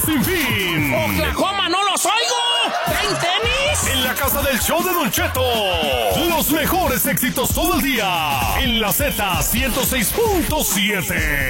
Sin fin. ¡Oklahoma, no los oigo! ¿Traen tenis? En la casa del show de Don Cheto. Los mejores éxitos todo el día. En la Z 106.7.